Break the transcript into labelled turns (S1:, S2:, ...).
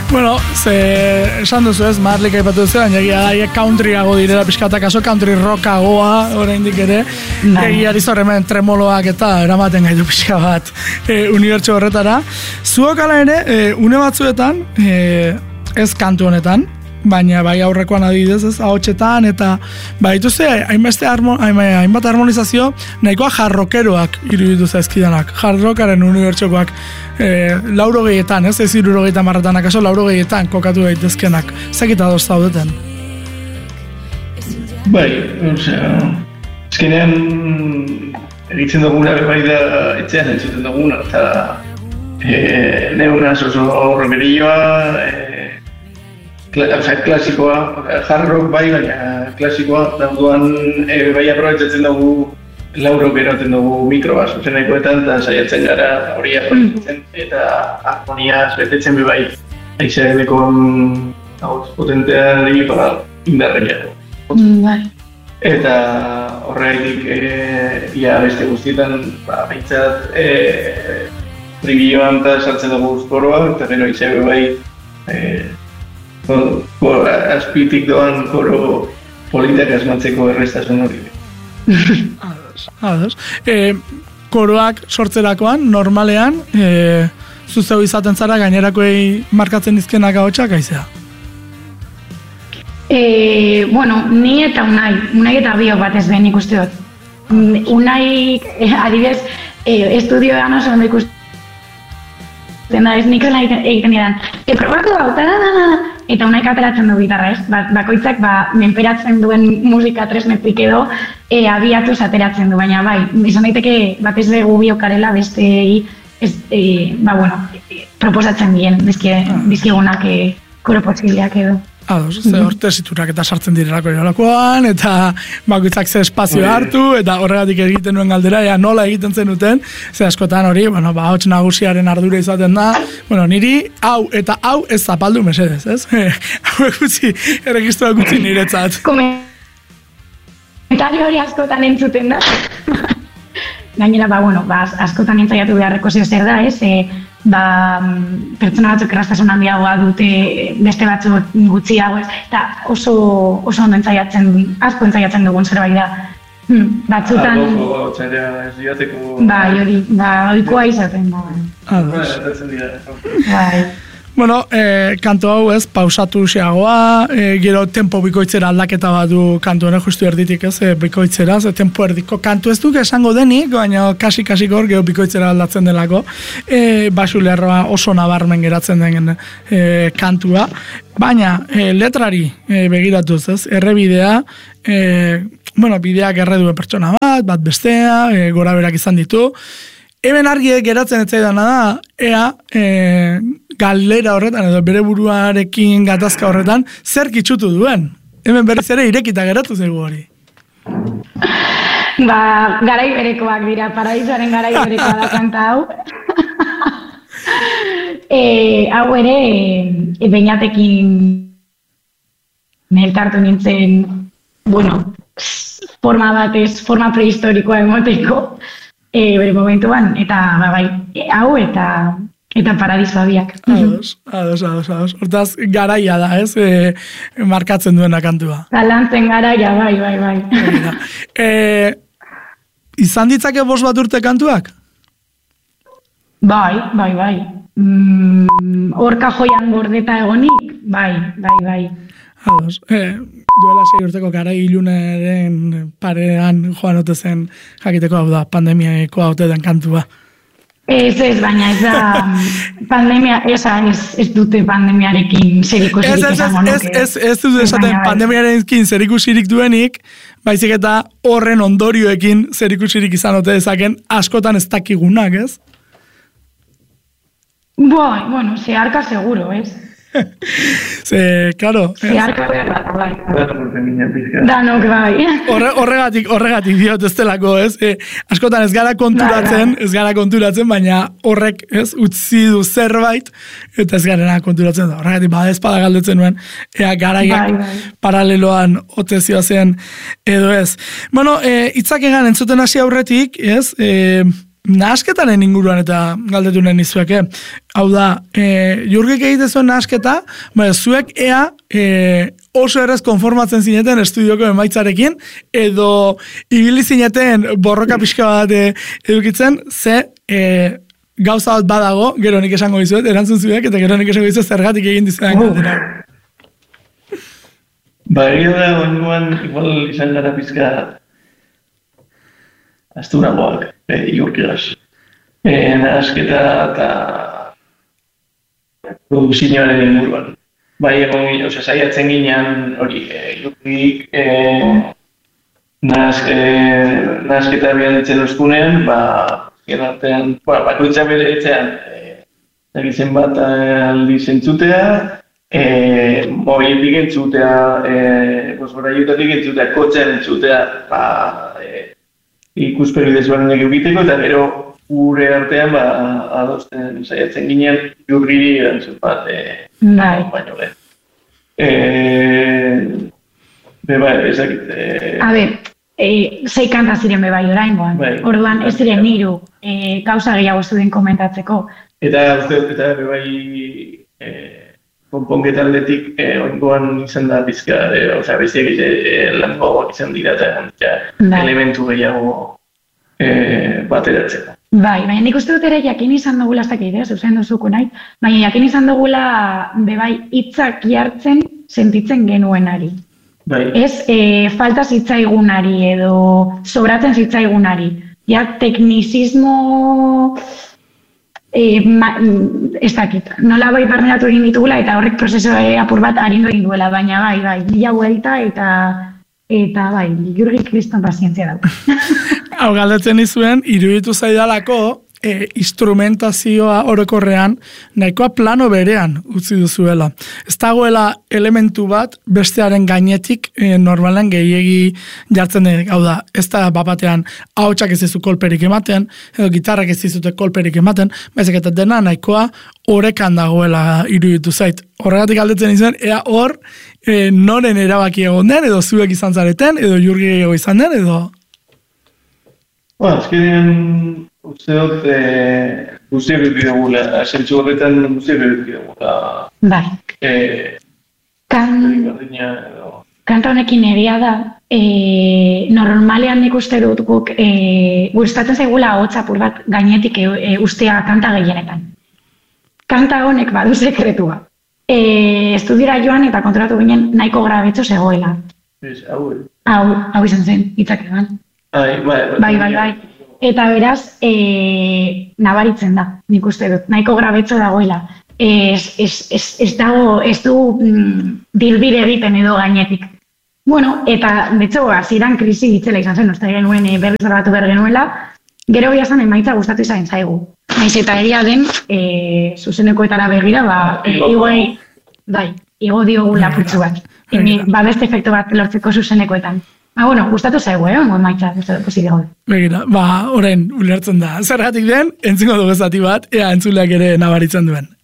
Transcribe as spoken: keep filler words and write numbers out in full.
S1: Bueno, ze esan duzu ez, Marlik aipatu duzu, baina egia da, countryago direla pixkatak, aso country rockagoa, oraindik ere, egia dizu hemen tremoloak eta eramaten gaitu pixka bat e, unibertso horretara. Zuok ala ere, e, une batzuetan, e, ez kantu honetan, baina bai aurrekoan adibidez, ez, ahotsetan, eta baituzte, hainbeste harmo, hainbat harmonizazio, nahikoa jarrokeroak iruditu zaizkidanak, jarrokaren unibertsokoak, e, lauro gehietan, ez, ez iruro gehieta marretan, akaso lauro gehietan kokatu daitezkenak, zakita doz zaudeten?
S2: Bai, osea, ezkenean egitzen duguna bai da etxean entzuten duguna, eta e, neunaz oso horremerioa, e, klasikoa, hard rock bai, baina klasikoa, dauduan e, bai aprobetzatzen dugu lauro geratzen dugu mikroa zuzenekoetan, eta saiatzen gara hori aprobetzatzen, eta harmonia betetzen be bai, aizadeko potentean para indarrean.
S3: Bai.
S2: Eta horregatik e, ia beste guztietan, ba, behintzat e, pribilloan eta sartzen dugu koroa, eta gero aizade bai, e, azpitik doan koro politak asmatzeko errestasun hori.
S1: Ados, ados. E, koroak sortzerakoan, normalean, e, zuzeu izaten zara gainerakoei markatzen dizkenak ahotsak aizea?
S3: E, bueno, ni eta Unai, Unai eta biok batez behin ikuste dut. Unai, eh, adibidez, eh, estudioan oso ondo ikusten da, ez nik egiten edan. E, probako hau, da, da, da, da. Eta Unaik ateratzen du gitarra, ez? Ba, bakoitzak ba, menperatzen duen musika tresnetik edo e, abiatuz ateratzen du, baina bai, izan daiteke batez dugu biokarela beste ez, e, ba, bueno, e, proposatzen dien bizkigunak e, koro posibleak edo.
S1: Ados, ze hor tesiturak eta sartzen direlako jolakoan, eta bakoitzak ze espazio hartu, eta horregatik egiten nuen galdera, ea nola egiten zenuten, ze askotan hori, bueno, ba, hots nagusiaren ardura izaten da, bueno, niri hau eta hau ez zapaldu mesedez, ez? Hau gutxi, erregistroa gutxi niretzat.
S3: Komentario hori askotan entzuten da. Gainera, ba, bueno, ba, askotan entzaiatu beharreko zeo zer da, ez? E, ba, pertsona batzuk erraztasun handiagoa dute, beste batzuk gutxiago, ez? Eta oso, oso ondo entzaiatzen, asko entzaiatzen dugun zerbait da. Hmm, batzutan...
S2: Algo, txairea ez diateko...
S3: Bai, hori, ba, ohikoa izaten da.
S1: Bai. Bueno, eh, kanto hau ez, pausatu xeagoa, eh, gero tempo bikoitzera aldaketa bat du kantu honek justu erditik ez, eh, bikoitzera, ze tempo erdiko kantu ez duk esango denik, baina kasi-kasi gor gero bikoitzera aldatzen delako, eh, basu lerroa oso nabarmen geratzen den eh, kantua, baina eh, letrari eh, begiratuz ez, errebidea, eh, bueno, bideak erreduen pertsona bat, bat bestea, eh, gora berak izan ditu, hemen argi geratzen ez zaidana da, ea e, galera horretan edo bere buruarekin gatazka horretan zer kitxutu duen. Hemen berriz ere irekita geratu zego hori.
S3: Ba, garai berekoak dira, paradisoaren garai berekoa da kanta hau. e, hau ere, e, beinatekin elkartu nintzen, bueno, forma batez, forma prehistorikoa emoteko, E, bere momentuan, eta ba, bai, e, hau eta eta paradisoa biak.
S1: Ados, ados, ados, ados. Hortaz, garaia da, ez? E, markatzen duena kantua.
S3: Galantzen garaia, bai, bai, bai.
S1: e, izan ditzake bost bat urte kantuak?
S3: Bai, bai, bai. Mm, orka joian gordeta egonik, bai, bai, bai.
S1: Ados, e, duela sei urteko gara ilunaren parean joan ote zen jakiteko hau da, pandemiako haute den kantua.
S3: Ez ez, baina ez da pandemia, eza, ez, ez dute pandemiarekin zerikusirik esango nuke.
S1: Ez, ez, ez dute esaten pandemiarekin zerikusirik duenik, baizik eta horren ondorioekin zerikusirik izan ote dezaken askotan ez dakigunak, ez?
S3: Bai, bueno, zeharka seguro, ez?
S1: Ze, claro.
S3: Zeharka bai. Danok bai.
S1: Horre, horregatik, horregatik diot ez delako, ez? E, askotan ez gara konturatzen, ez gara konturatzen, baina horrek, ez, utzi du zerbait, eta ez garena konturatzen da. Horregatik, bada ezpada galdetzen nuen, ea garaiak bai, bai. Paraleloan otezioa zen, edo ez. Bueno, e, itzak egan entzuten hasi aurretik, ez? E, nahasketaren inguruan eta galdetu nahi nizuek, eh? Hau da, e, Jurgik egite zuen nahasketa, ba, zuek ea e, oso errez konformatzen zineten estudioko emaitzarekin, edo ibili zineten borroka pixka bat e, edukitzen, ze e, gauza bat badago, gero nik esango dizuet, erantzun zuek, eta gero nik esango dizuet zergatik egin dizuetan galdera.
S2: Ba, egia da, oingoan, igual izan gara pizka asturagoak, e, Jurgigaz. E, nahasketa eta produkzioaren inguruan. Bai, egon, ose, saiatzen ginean hori, e, Jurgik e, nahaz, e, nahasketa bian ditzen duzkunean, ba, gen artean, ba, bakoitza bere etzean, e, egitzen bat aldi zentzutea, e, mobiletik entzutea, e, bosboraiutatik entzutea, kotxean entzutea, ba, e, ikuspegi desberdinak egiteko, eta gero gure artean ba, adosten saiatzen ginen Jurgiri erantzun bat e,
S3: bai.
S2: baino lehen. E, be bai, ezakit. E,
S3: A ber, e, sei kanta ziren be bai oraingoan.
S2: Bai.
S3: Orduan ez ziren hiru e, gauza gehiago zuen komentatzeko.
S2: eta uste dut, eta be bai e, konponketa aldetik e, oingoan izan da pizka, e, osea, bestiak e, lan gogoak izan dira eta ja,
S3: Bai.
S2: elementu gehiago e, bateratzeko.
S3: Bai, baina nik uste dut ere jakin izan dugula, ez dakit, zuzen duzuko nahi, baina jakin izan dugula bebai hitzak jartzen sentitzen genuenari.
S2: Bai.
S3: Ez e, falta zitzaigunari edo sobratzen zitzaigunari. Ja, teknizismo e, ma, ez dakit, nola bai barneratu egin ditugula eta horrek prozeso e, apur bat arindu egin duela, baina bai, bai, bila huelta eta eta bai, Jurgi kriston pazientzia dauka.
S1: Hau galdetzen nizuen, iruditu zaidalako e, instrumentazioa orokorrean nahikoa plano berean utzi duzuela. Ez dagoela elementu bat bestearen gainetik e, normalen gehiegi jartzen dut. Hau da, ez da bapatean ahotsak ez dizu kolperik ematen, edo gitarrak ez dizute kolperik ematen, baizik eta dena nahikoa orekan dagoela iruditu zait. Horregatik galdetzen nizuen, ea hor e, noren erabaki egon den, edo zuek izan zareten, edo Jurgi gehiago izan den, edo...
S2: Ba, azkenean, uste dut, e, guztiak eduki dugula, zentzu horretan guztiak eduki dugula.
S3: Bai.
S2: E,
S3: Kan...
S2: Berdina edo...
S3: Kanta honekin egia da, e, normalean nik uste dut guk e, gustatzen zaigula ahotsa apur bat gainetik e, e, ustea kanta gehienetan. Kanta honek badu sekretua. E, estudiora joan eta konturatu ginen nahiko grabetxo zegoela.
S2: Ez, hau,
S3: Hau, hau izan zen, hitzak eman.
S2: Ai, bai,
S3: Bai, bai, bai. Eta beraz, e, nabaritzen da, nik uste dut, nahiko grabetxo dagoela. Ez, ez, ez, ez dago, ez du mm, bilbire egiten edo gainetik. Bueno, eta, betxo, hasieran krisi ditzela izan zen, uste genuen e, berriz arbatu behar genuela, gero biazan emaitza gustatu izan zaigu. Naiz eta egia den, e, zuzenekoetara begira, ba, e, igoi, bai, igo diogu lapurtzu bat. E, ba, beste efektu bat lortzeko zuzenekoetan. Ah, bueno, gustatu zaigu, eh? Ongo emaitza, posible gaude.
S1: Begira, ba, orain ulertzen da. Zergatik den, entzingo dugu zati bat, ea entzuleak ere nabaritzen duen.